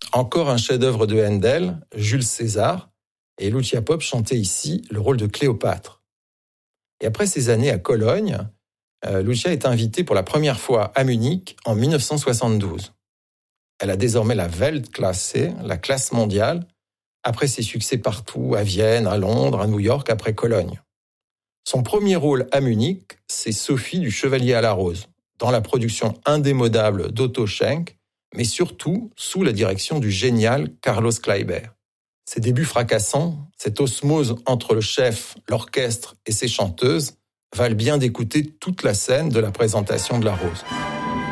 Encore un chef-d'œuvre de Handel, Jules César, et Lucia Pope chantait ici le rôle de Cléopâtre. Et après ces années à Cologne, Lucia est invitée pour la première fois à Munich en 1972. Elle a désormais la Weltklasse, la classe mondiale, après ses succès partout, à Vienne, à Londres, à New York, après Cologne. Son premier rôle à Munich, c'est Sophie du Chevalier à la Rose, dans la production indémodable d'Otto Schenk, mais surtout sous la direction du génial Carlos Kleiber. Ses débuts fracassants, cette osmose entre le chef, l'orchestre et ses chanteuses, valent bien d'écouter toute la scène de la présentation de La Rose.